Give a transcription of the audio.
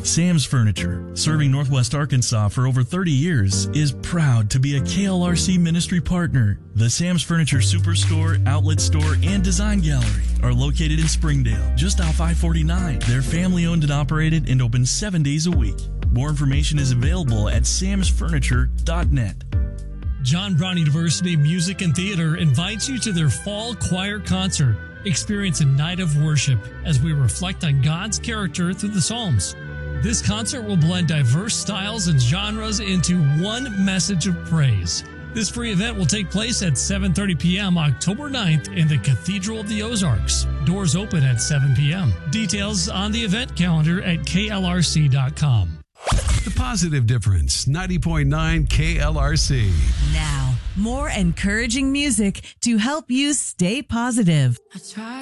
Sam's Furniture, serving Northwest Arkansas for over 30 years, is proud to be a KLRC ministry partner. The Sam's Furniture Superstore, Outlet Store, and Design Gallery are located in Springdale, just off I-49. They're family-owned and operated and open 7 days a week. More information is available at samsfurniture.net. John Brown University Music and Theater invites you to their fall choir concert. Experience a night of worship as we reflect on God's character through the Psalms. This concert will blend diverse styles and genres into one message of praise. This free event will take place at 7:30 p.m. October 9th in the Cathedral of the Ozarks. Doors open at 7 p.m. Details on the event calendar at klrc.com. The Positive Difference, 90.9 KLRC. Now, more encouraging music to help you stay positive. I try